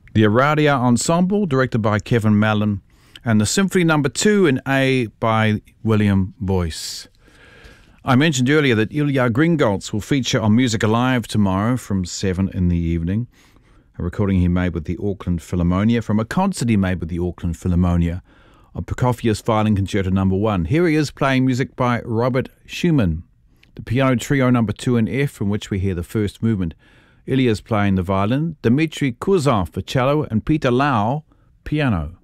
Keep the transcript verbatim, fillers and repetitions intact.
The Aradia Ensemble, directed by Kevin Mallon, and the Symphony Number Two in A by William Boyce. I mentioned earlier that Ilya Gringolts will feature on Music Alive tomorrow from seven in the evening. A recording he made with the Auckland Philharmonia from a concert he made with the Auckland Philharmonia of Prokofiev's Violin Concerto Number One. Here he is playing music by Robert Schumann, the Piano Trio Number Two in F, from which we hear the first movement. Ilya's playing the violin, Dmitry Kuzov for cello, and Peter Lau piano.